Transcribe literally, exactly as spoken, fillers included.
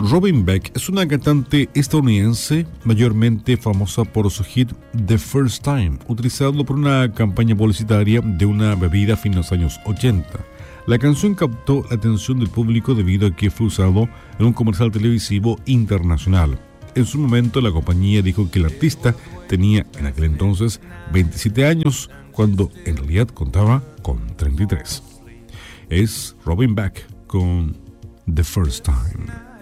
Robin Beck es una cantante estadounidense mayormente famosa por su hit The First Time, utilizado por una campaña publicitaria de una bebida a fines de los años ochenta. La canción captó la atención del público debido a que fue usado en un comercial televisivo internacional. En su momento, la compañía dijo que el artista tenía en aquel entonces veintisiete años, cuando en realidad contaba con treinta y tres. Es Robin Beck con The First Time.